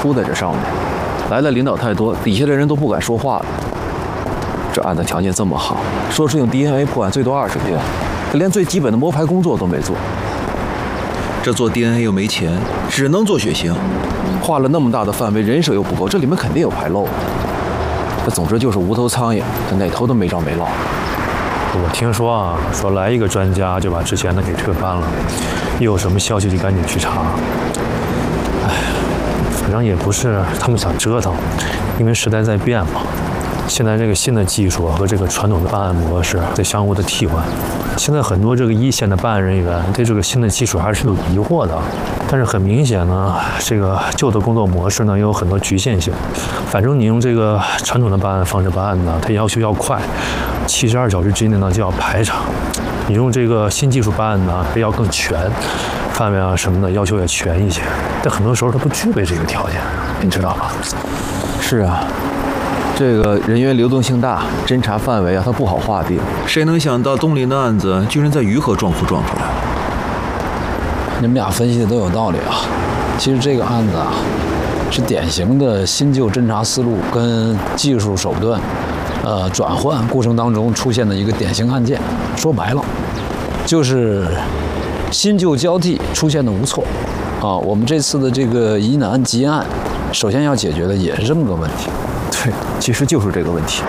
出在这上面，来了领导太多，底下的人都不敢说话了。这案子条件这么好，说是用 DNA 破案，最多20天，他连最基本的摸排工作都没做。这做 DNA 又没钱，只能做血型，画了那么大的范围，人手又不够，这里面肯定有排漏。这总之就是无头苍蝇，他哪头都没着没落。 我听说啊，说来一个专家就把之前的给推翻了，一有什么消息就赶紧去查。哎，反正也不是他们想折腾，因为时代在变嘛。现在这个新的技术和这个传统的办案模式在相互的替换。现在很多这个一线的办案人员对这个新的技术还是有疑惑的，但是很明显呢，这个旧的工作模式呢也有很多局限性。反正你用这个传统的办案方式办案呢，它要求要快，72小时之内呢就要排查；你用这个新技术办案呢，要更全，范围啊什么的要求也全一些。但很多时候它不具备这个条件，你知道吗？ 是啊。这个人员流动性大，侦查范围啊，它不好划定。谁能想到东林的案子居然在鱼河撞夫撞出来？ 你们俩分析的都有道理啊。其实这个案子啊，是典型的新旧侦查思路跟技术手段，转换过程当中出现的一个典型案件。说白了，就是新旧交替出现的无错。啊，我们这次的这个疑难积案，首先要解决的也是这么个问题。 对，其实就是这个问题。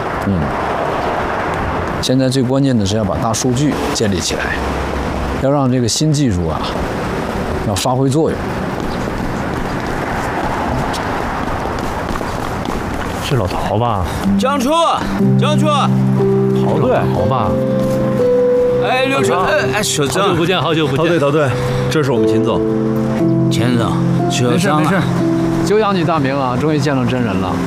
现在最关键的是要把大数据建立起来，要让这个新技术啊，要发挥作用。 是老陶吧？ 江初， 陶队，陶吧？ 哎，刘春，哎，小张， 好久不见，好久不见。 陶队，这是我们秦总。 秦总， 没事没事，久仰你大名啊，终于见到真人了。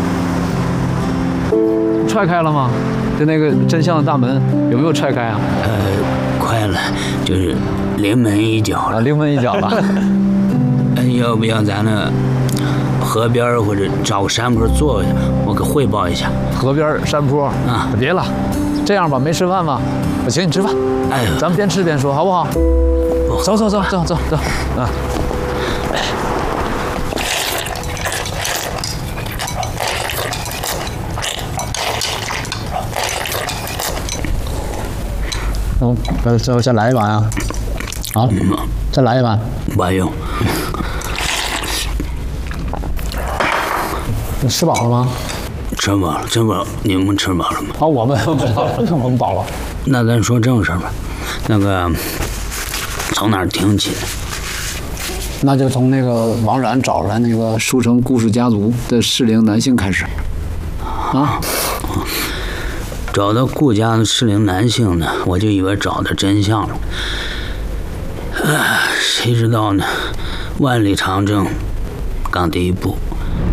踹开了吗？就那个真相的大门有没有踹开啊？ 快了，就是临门一脚了。 临门一脚了。 要不要咱那河边或者找个山坡坐下，我给汇报一下。 河边山坡啊，别了，这样吧，没吃饭吗？我请你吃饭。 哎呦， 咱们边吃边说，好不好？走啊！再来一碗啊！好，再来一碗。 不用。 你吃饱了吗？ 吃饱了，吃饱了。你们吃饱了吗？ 啊，我们饱了。 那咱说正事吧。那个从哪儿听起？ 那就从那个王冉找出来那个书城顾氏家族的适龄男性开始。啊。 找到顾家的适龄男性呢，我就以为找到真相了。谁知道呢？万里长征刚第一步。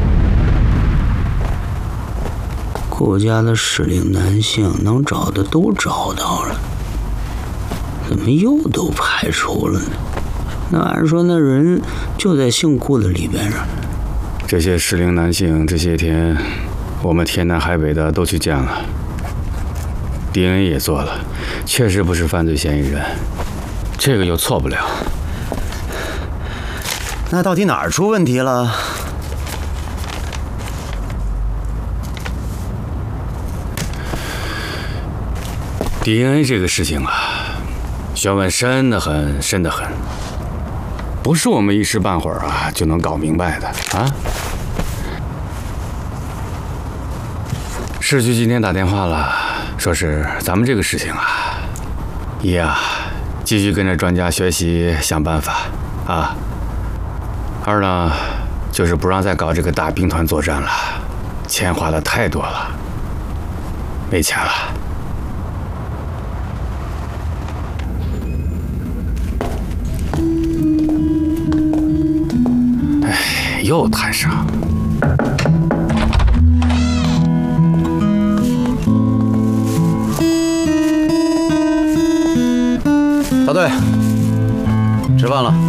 顾家的适龄男性能找的都找到了，怎么又都排除了呢？那按说那人就在姓顾的里边啊。 这些适龄男性这些天，我们天南海北的都去见了。DNA 也做了，确实不是犯罪嫌疑人，这个又错不了。 那到底哪儿出问题了 ？DNA 这个事情啊，学问深得很，深得很，不是我们一时半会儿啊就能搞明白的啊。市局今天打电话了。说是咱们这个事情啊，一啊，继续跟着专家学习想办法啊。二呢，就是不让再搞这个大兵团作战了，钱花的太多了，没钱了。哎，又摊上。 大队，吃饭了。